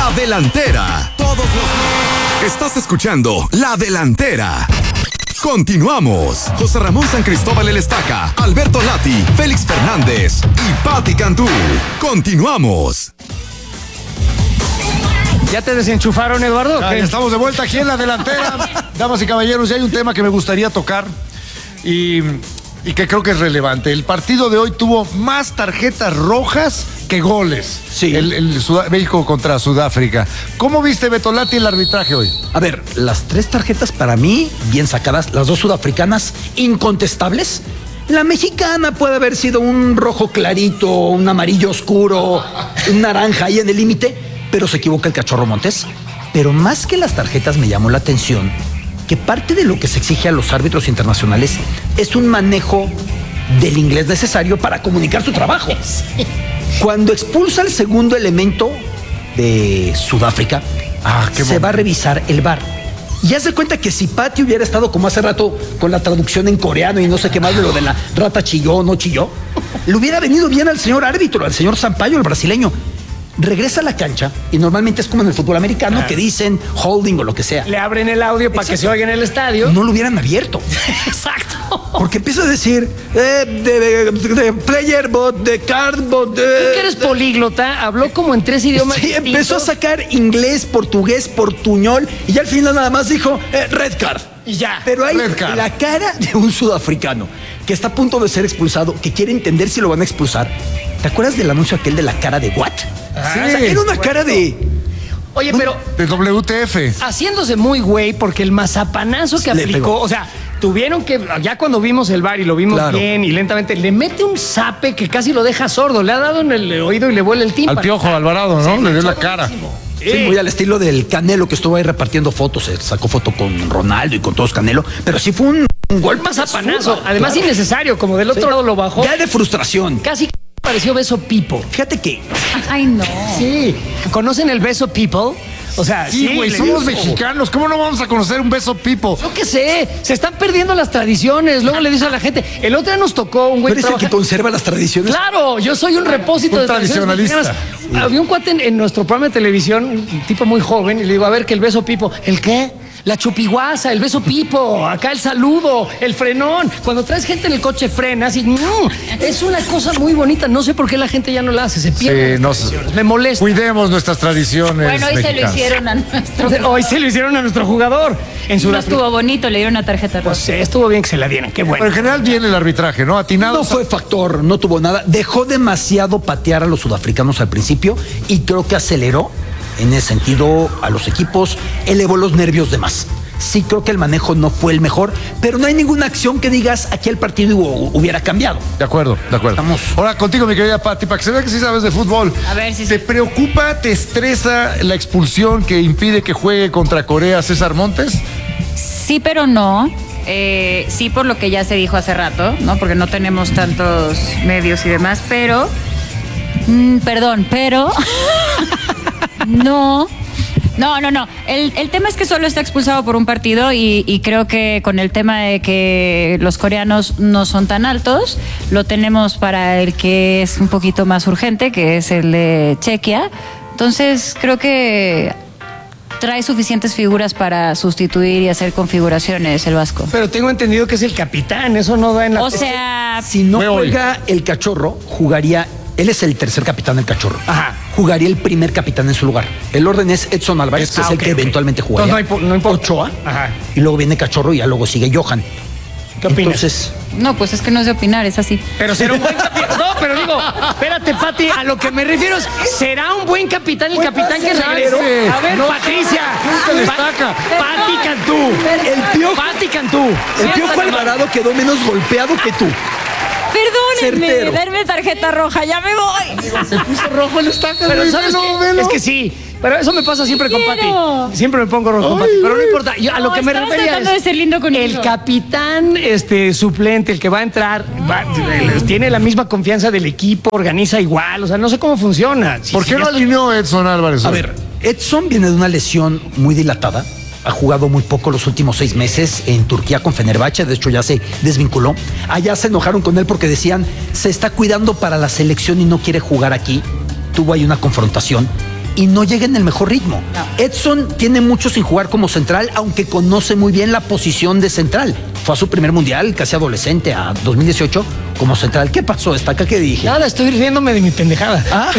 La Delantera. Estás escuchando La Delantera. Continuamos. José Ramón San Cristóbal el Estaca, Alberto Lati, Félix Fernández y Pati Cantú. Continuamos. ¿Ya te desenchufaron, Eduardo? Ya estamos de vuelta aquí en La Delantera. Damas y caballeros, ya hay un tema que me gustaría tocar y que creo que es relevante. El partido de hoy tuvo más tarjetas rojas que goles. Sí. México contra Sudáfrica. ¿Cómo viste, Betolati, el arbitraje hoy? A ver, las 3 tarjetas para mí, bien sacadas, las 2 sudafricanas, incontestables. La mexicana puede haber sido un rojo clarito, un amarillo oscuro, un naranja ahí en el límite, pero se equivoca el Cachorro Montes. Pero más que las tarjetas me llamó la atención que parte de lo que se exige a los árbitros internacionales es un manejo del inglés necesario para comunicar su trabajo. Cuando expulsa el segundo elemento de Sudáfrica, se va a revisar el VAR. Y haz de cuenta que si Pati hubiera estado como hace rato con la traducción en coreano y no sé qué más de lo de la rata chilló o no chilló, le hubiera venido bien al señor árbitro, al señor Sampaio, el brasileño. Regresa a la cancha y normalmente es como en el fútbol americano que dicen holding o lo que sea. Le abren el audio para que se oiga en el estadio. No lo hubieran abierto. Exacto. Porque empieza a decir de player bot, de card bot. ¿Tú que eres políglota? Habló como en 3 idiomas Sí, distintos. empezó a sacar inglés, portugués, portuñol y ya al final nada más dijo red card. Y ya. Pero hay la cara de un sudafricano que está a punto de ser expulsado, que quiere entender si lo van a expulsar. ¿Te acuerdas del anuncio aquel de la cara de what? Sí. O sea, era una cara de... Oye, pero De WTF. haciéndose muy güey porque el mazapanazo que Le aplicó, pegó. o sea, tuvieron que, ya cuando vimos el VAR y lo vimos Claro. bien y lentamente, le mete un zape que casi lo deja sordo, le ha dado en el oído y le vuela el tímpano. Al Piojo Alvarado, ¿no? Le dio la cara. Sí, muy al estilo del Canelo que estuvo ahí repartiendo fotos. Se sacó foto con Ronaldo y con todos Canelo. Pero sí fue un golpe Mazapanazo, además innecesario, como del otro lado lo bajó. Ya de frustración. Casi pareció beso pipo. Fíjate que Ay, no. Sí. ¿Conocen el beso people? O sea, Sí, güey, le somos dio- mexicanos. ¿Cómo no vamos a conocer un beso pipo? Yo qué sé, se están perdiendo las tradiciones. Luego le dice a la gente, el otro día nos tocó un güey tú eres el que trabaja- conserva las tradiciones. Claro, yo soy un repósito Un de tradiciones tradicionalista. mexicanas. Había un cuate en nuestro programa de televisión, un tipo muy joven, y le digo, a ver, que el beso pipo. ¿El qué? La chupiguaza, el beso pipo, acá el saludo, el frenón. Cuando traes gente en el coche frenas y es una cosa muy bonita. No sé por qué la gente ya no la hace, se pierde. Sí, no las sé. tradiciones. Me molesta. Cuidemos nuestras tradiciones. Bueno, hoy se lo mexicanas. hicieron a nuestro. Hoy se lo hicieron a nuestro jugador en No Sudáfrica. estuvo bonito, le dieron una tarjeta roja. Pues sí, estuvo bien que se la dieran, qué bueno. Pero en general bien el arbitraje, ¿no? Atinado. No fue factor, no tuvo nada. Dejó demasiado patear a los sudafricanos al principio y creo que aceleró en ese sentido a los equipos, elevó los nervios de más. Sí creo que el manejo no fue el mejor, pero no hay ninguna acción que digas aquí el partido hubiera cambiado. De acuerdo, de acuerdo. Estamos. Ahora contigo, mi querida Pati, para que se vea que sí sabes de fútbol. A ver si ¿Te sí. preocupa, te estresa la expulsión que impide que juegue contra Corea César Montes? Sí, pero no. Sí, por lo que ya se dijo hace rato, ¿no? Porque no tenemos tantos medios y demás, pero. Perdón, pero. No. No. El tema es que solo está expulsado por un partido y creo que con el tema de que los coreanos no son tan altos, lo tenemos para el que es un poquito más urgente, que es el de Chequia. Entonces, creo que trae suficientes figuras para sustituir y hacer configuraciones el Vasco. Pero tengo entendido que es el capitán, eso no da en la... O sea, Si no Fue hoy. juega el Cachorro, jugaría. Él es el tercer capitán del Cachorro. Ajá. Jugaría el primer capitán en su lugar. El orden es Edson Álvarez, que es el ok, que ok. eventualmente jugaría. Entonces no importa. Ochoa. Ajá. Y luego viene Cachorro y ya luego sigue Johan. ¿Qué opinas? Entonces, no, pues es que no es de opinar, es así. Pero será un buen capitán. No, pero digo, espérate, Pati, a lo que me refiero es, ¿será un buen capitán el capitán que regresó? A ver, No, Patricia. nunca destaca. Pati Cantú. el Piojo, Pati Cantú. el Piojo Alvarado quedó menos golpeado que tú. Perdónenme, Certero. darme tarjeta roja, ya me voy. Se puso rojo el estaca. Pero güey, ¿sabes velo, qué? velo. Es que sí. Pero eso me pasa siempre con Quiero. Pati. Siempre me pongo rojo con Ay, Pati. Pero no güey. importa. Yo, a lo No, que me estabas refería tratando es de ser lindo conmigo. el capitán suplente, el que va a entrar, tiene la misma confianza del equipo, organiza igual. O sea, no sé cómo funciona. ¿Por qué no alineó Edson Álvarez? A ver, Edson viene de una lesión muy dilatada. Ha jugado muy poco los últimos 6 meses en Turquía con Fenerbahce. De hecho, ya se desvinculó. Allá se enojaron con él porque decían, se está cuidando para la selección y no quiere jugar aquí. Tuvo ahí una confrontación. y no llega en el mejor ritmo. No. Edson tiene mucho sin jugar como central, aunque conoce muy bien la posición de central. Fue a su primer mundial, casi adolescente, a 2018, como central. ¿Qué pasó, Estaca? ¿Qué dije? Nada, estoy riéndome de mi pendejada. Ah,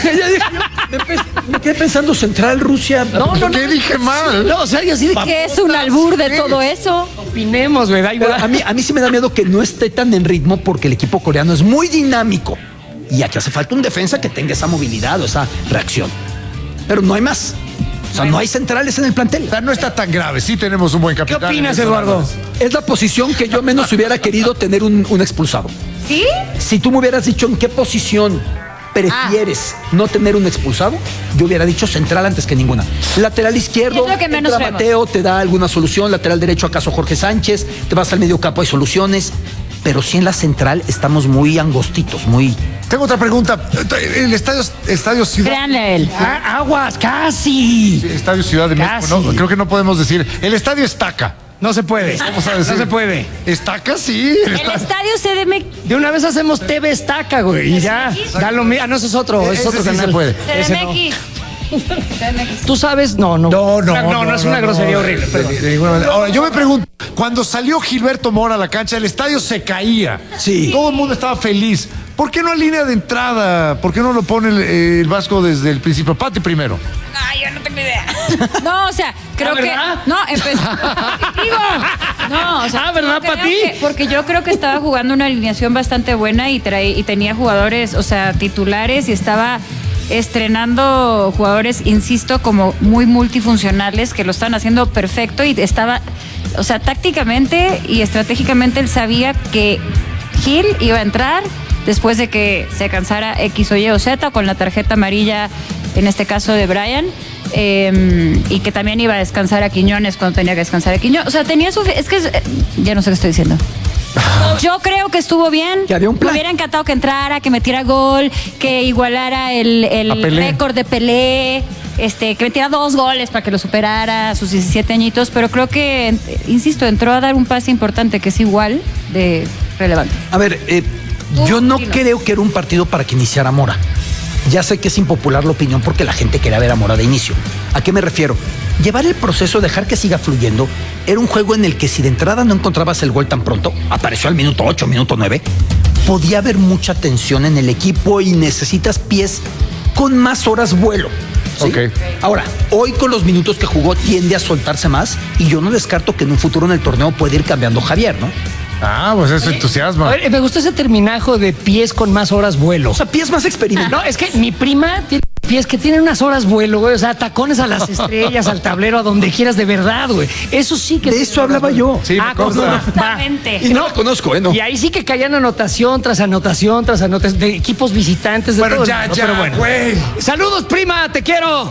me quedé pensando central, Rusia. No, ¿Qué dije mal? No, o sea, yo así de ¿Qué es un albur de todo eso? opinemos, güey. Ahí Pero va. a mí sí me da miedo que no esté tan en ritmo porque el equipo coreano es muy dinámico. Y aquí hace falta un defensa que tenga esa movilidad o esa reacción. Pero no hay más. O sea, no hay centrales en el plantel. O sea, no está tan grave. Sí tenemos un buen ¿Qué capitán. opinas, en eso, Eduardo? nada más. Es la posición que yo menos hubiera querido tener un expulsado. ¿Sí? Si tú me hubieras dicho en qué posición prefieres no tener un expulsado, yo hubiera dicho central antes que ninguna. Lateral izquierdo, Es lo que menos entra vemos. Mateo, te da alguna solución. Lateral derecho, acaso Jorge Sánchez. Te vas al medio campo, hay soluciones. Pero sí en la central estamos muy angostitos, muy... Tengo otra pregunta. El estadio Ciudad. Créanle a él. Ah, aguas, casi. Estadio Ciudad de México, Casi. ¿no? Creo que no podemos decir. El estadio Estaca. No se puede. Vamos a decir. No se puede. Estaca, sí. El estadio CDMX. De una vez hacemos TV Estaca, güey. Y ya. Da lo mismo. Ah, no, ese es otro. Ese es Ese otro sí canal. se puede. Ese no. CDMX. CDMX. ¿Tú sabes? No, no. No, es una grosería horrible. De Perdón. ninguna manera. Ahora, yo me pregunto, cuando salió Gilberto Mora a la cancha, el estadio se caía. Sí. Todo el mundo estaba feliz. ¿Por qué no hay línea de entrada? ¿Por qué no lo pone el Vasco desde el principio? Pati primero. Ay, yo no tengo idea. No, o sea, creo ¿Ah, que. verdad? No, empezó. Digo. No, o sea. Ah, ¿verdad, creo Pati? porque yo creo que estaba jugando una alineación bastante buena y tenía jugadores, o sea, titulares y estaba estrenando jugadores, insisto, como muy multifuncionales que lo estaban haciendo perfecto y estaba, o sea, tácticamente y estratégicamente él sabía que Gil iba a entrar después de que se cansara X o Y o Z con la tarjeta amarilla, en este caso de Brian, y que también iba a descansar a Quiñones cuando tenía que descansar a Quiñones. O sea, tenía su... Es que ya no sé qué estoy diciendo. Yo creo que estuvo bien. Que había un plan. Me hubiera encantado que entrara, que metiera gol, que igualara el A Pelé. récord de Pelé, que metiera 2 goles para que lo superara a sus 17 añitos, pero creo que, insisto, entró a dar un pase importante que es igual de relevante. A ver, yo no creo que era un partido para que iniciara Mora. Ya sé que es impopular la opinión porque la gente quería ver a Mora de inicio. ¿A qué me refiero? Llevar el proceso, dejar que siga fluyendo, era un juego en el que si de entrada no encontrabas el gol tan pronto, apareció al minuto 8, minuto 9, podía haber mucha tensión en el equipo y necesitas pies con más horas vuelo. ¿sí? Ok. Ahora, hoy con los minutos que jugó tiende a soltarse más y yo no descarto que en un futuro en el torneo puede ir cambiando Javier, ¿no? Ah, pues eso entusiasma. A ver, me gustó ese terminajo de pies con más horas vuelo. O sea, pies más experimentados. No, es que mi prima tiene pies que tienen unas horas vuelo, güey. O sea, tacones a las estrellas, al tablero, a donde quieras, de verdad, güey. Eso sí que... De eso hablaba yo. Sí, me consta. va. Exactamente. Y no la conozco, ¿no? Y ahí sí que caían anotación tras anotación tras anotación de equipos visitantes. De Bueno, todo, ya, ¿no? ya, Pero bueno. güey. Saludos, prima, te quiero.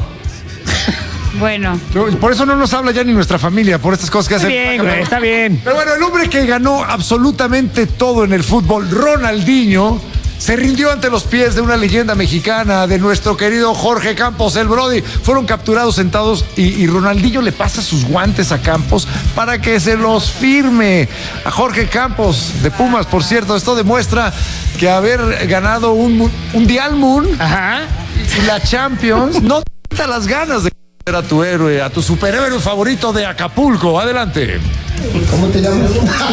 Bueno. No, por eso no nos habla ya ni nuestra familia, por estas cosas que Está hacen. bien, güey, está bien. Pero bueno, el hombre que ganó absolutamente todo en el fútbol, Ronaldinho, se rindió ante los pies de una leyenda mexicana, de nuestro querido Jorge Campos, el Brody. Fueron capturados sentados y Ronaldinho le pasa sus guantes a Campos para que se los firme. A Jorge Campos, de Pumas, por cierto, esto demuestra que haber ganado un Dial Moon Ajá. y la Champions no te quita las ganas de ver a tu héroe, a tu superhéroe favorito de Acapulco. Adelante. ¿Cómo te llamas?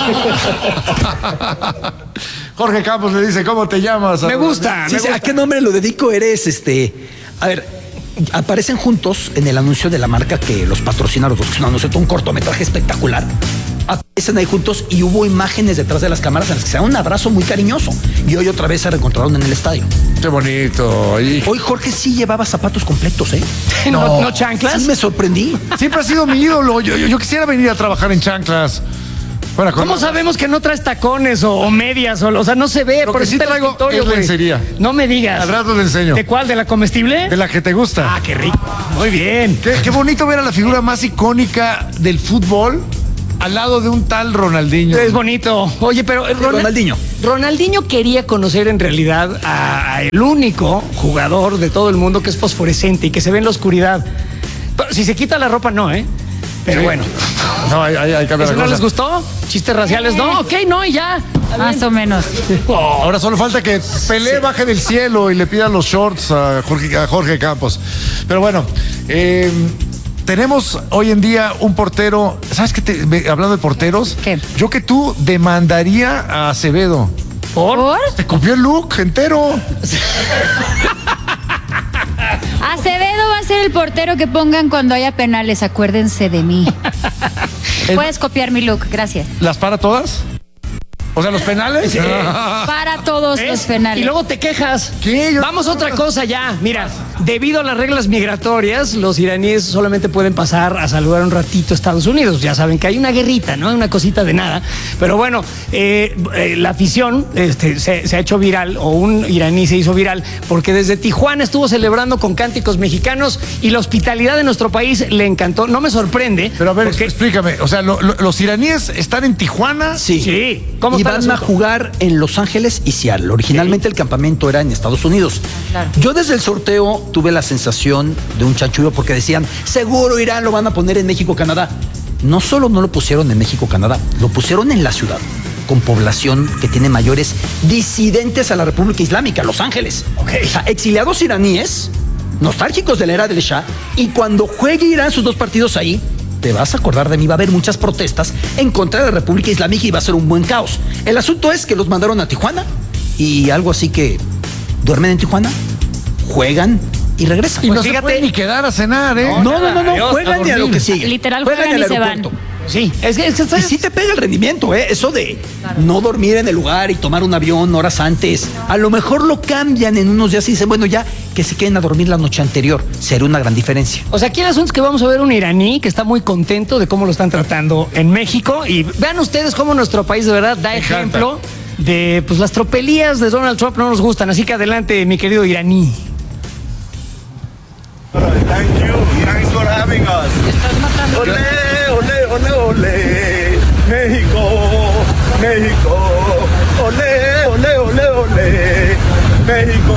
Jorge Campos le dice, ¿cómo te llamas? Me gusta, Sí, me sí, gusta. ¿a qué nombre lo dedico? Eres A ver, aparecen juntos en el anuncio de la marca que los patrocina a los dos, que es un anuncio, un cortometraje espectacular. Aparecen ahí juntos y hubo imágenes detrás de las cámaras en las que se dan un abrazo muy cariñoso. Y hoy otra vez se reencontraron en el estadio. Qué bonito. Y Hoy Jorge sí llevaba zapatos completos, ¿eh? ¿No chanclas? Sí, me sorprendí. siempre ha sido mi ídolo. Yo quisiera venir a trabajar en chanclas. Bueno, ¿Cómo sabemos que no traes tacones o medias? O sea, no se ve. Lo por que eso sí está el traigo escritorio, es güey. lencería. No me digas. Al rato le enseño. ¿De cuál? ¿De la comestible? De la que te gusta. Ah, qué rico. Muy bien. Qué bonito ver a la figura más icónica del fútbol al lado de un tal Ronaldinho. Es bonito. Oye, pero Ronaldinho. Ronaldinho quería conocer en realidad a el único jugador de todo el mundo que es fosforescente y que se ve en la oscuridad. Pero si se quita la ropa, no, ¿eh? Pero Sí. bueno. No, hay cambia ¿Eso la no cosa. les gustó? ¿Chistes raciales? No, ok, no, y ya. Más o menos. Ahora solo falta que Pelé baje del cielo y le pida los shorts a Jorge Campos. Pero bueno, tenemos hoy en día un portero. ¿Sabes qué? Hablando de porteros, ¿Qué? yo que tú demandaría a Acevedo. ¿Por? Te copió el look entero. Acevedo va a ser el portero que pongan cuando haya penales. Acuérdense de mí. Puedes copiar mi look, gracias. ¿Las para todas? O sea, los penales. Para todos los penales. Y luego te quejas. ¿Qué? Vamos a otra cosa ya. Mira, debido a las reglas migratorias, los iraníes solamente pueden pasar a saludar un ratito a Estados Unidos. Ya saben que hay una guerrita, ¿no? Una cosita de nada. Pero bueno, la afición se ha hecho viral, o un iraní se hizo viral, porque desde Tijuana estuvo celebrando con cánticos mexicanos y la hospitalidad de nuestro país le encantó. No me sorprende. Pero a ver, porque- explícame. O sea, los iraníes están en Tijuana. Sí. ¿Cómo Y está el van a asunto? jugar en Los Ángeles y Seattle. Originalmente el campamento era en Estados Unidos. Claro. Yo desde el sorteo tuve la sensación de un chanchullo porque decían, seguro Irán lo van a poner en México, Canadá. No solo no lo pusieron en México, Canadá, lo pusieron en la ciudad, con población que tiene mayores disidentes a la República Islámica, Los Ángeles. O sea, exiliados iraníes, nostálgicos de la era del Shah, y cuando juegue Irán sus 2 partidos ahí, te vas a acordar de mí, va a haber muchas protestas en contra de la República Islámica y va a ser un buen caos. El asunto es que los mandaron a Tijuana y algo así que duermen en Tijuana, juegan y regresan. Y no Pues se fíjate- pueden ni quedar a cenar, ¿eh? No, Adiós, juegan y a lo que sigue. Literal, juegan juegan al y se van. aeropuerto. Sí, es que Y sí te pega el rendimiento, ¿eh? Eso de no dormir en el lugar y tomar un avión horas antes. A lo mejor lo cambian en unos días y dicen, bueno, ya que se queden a dormir la noche anterior. Sería una gran diferencia. O sea, aquí el asunto es que vamos a ver un iraní que está muy contento de cómo lo están tratando en México. Y vean ustedes cómo nuestro país de verdad da ejemplo de pues las tropelías de Donald Trump no nos gustan. Así que adelante, mi querido iraní. Thank you. Thanks for having us. Ole, ole, ole, ole. México, México. Ole, ole, ole, ole. México,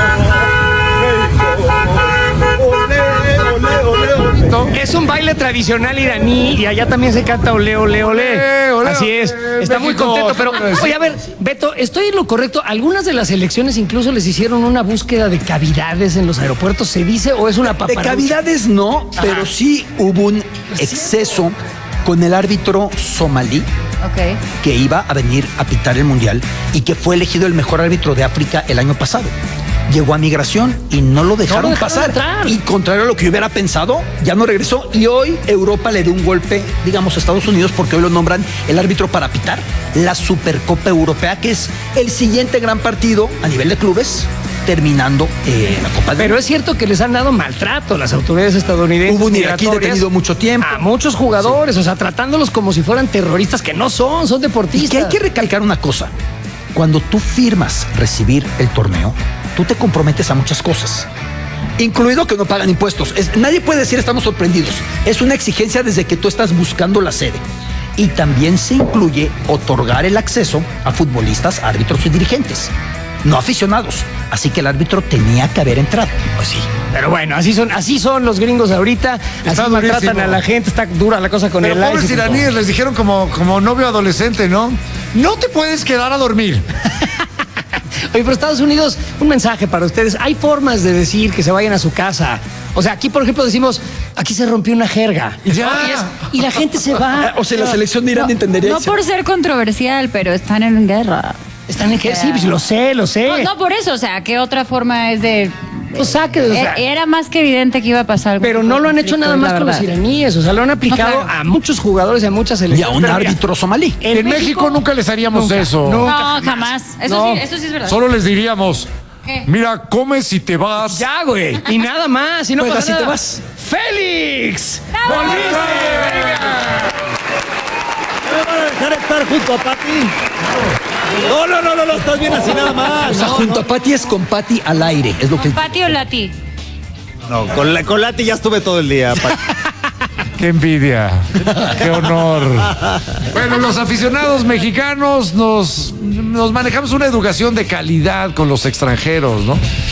México. Ole, ole, ole, ole. Es un baile tradicional iraní y allá también se canta ole, ole, ole. Ole, Así es. ole, Está muy México, contento, pero señores. oye, a ver, Beto, ¿estoy en lo correcto? ¿Algunas de las elecciones incluso les hicieron una búsqueda de cavidades en los aeropuertos? ¿Se dice o es una De paparrucha? cavidades no, pero sí hubo un exceso con el árbitro somalí Ok. que iba a venir a pitar el Mundial y que fue elegido el mejor árbitro de África el año pasado. Llegó a migración y no lo dejaron, dejaron pasar. entrar. Y contrario a lo que hubiera pensado, ya no regresó. Y hoy Europa le dio un golpe, digamos, a Estados Unidos, porque hoy lo nombran el árbitro para pitar la Supercopa Europea, que es el siguiente gran partido a nivel de clubes, terminando la Copa del Pero es cierto que les han dado maltrato las autoridades estadounidenses. Hubo un iraquí migratorias detenido mucho tiempo. A muchos jugadores, o sea, tratándolos como si fueran terroristas, que no son Y deportistas. que hay que recalcar una cosa. Cuando tú firmas recibir el torneo, tú te comprometes a muchas cosas. Incluido que no pagan impuestos. Nadie puede decir estamos sorprendidos. Es una exigencia desde que tú estás buscando la sede. Y también se incluye otorgar el acceso a futbolistas, árbitros y dirigentes. No aficionados. Así que el árbitro tenía que haber entrado. Pues sí, pero bueno, así son los gringos ahorita. Así maltratan durísimo. a la gente, está dura la cosa con Pero el pobres ICE y con todo. iraníes les dijeron como novio adolescente, ¿no? No te puedes quedar a dormir. Oye, pero Estados Unidos, un mensaje para ustedes. Hay formas de decir que se vayan a su casa. O sea, aquí, por ejemplo, decimos, aquí se rompió una jerga. Ya. Y la gente se va. O sea, la selección de Irán entendería No eso. por ser controversial, pero están en guerra. Están en jerga. Sí, pues lo sé. No, por eso, o sea, ¿qué otra forma es de...? Pues saque, o sea. Era más que evidente que iba a pasar algo. Pero no lo han hecho nada más con los iraníes. O sea, lo han aplicado No, claro. a muchos jugadores y a muchas Y selecciones. a un Pero mira, árbitro somalí. En México nunca les haríamos nunca, eso. no. No, jamás. Eso sí es verdad. Solo les diríamos, ¿Qué? mira, comes y te vas. Ya, güey. Y nada más. Y no Juegas pasa y te nada. vas. ¡Félix! ¡Bravo! ¡Volviste! ¡Venga! ¿Me van a dejar estar junto a Pati? No, estás bien así nada más. O sea, junto a Pati es con Pati al aire. Es lo que. ¿Pati o Lati? No, con Lati ya estuve todo el día, Pati. ¡Qué envidia! ¡Qué honor! Bueno, los aficionados mexicanos nos manejamos una educación de calidad con los extranjeros, ¿no?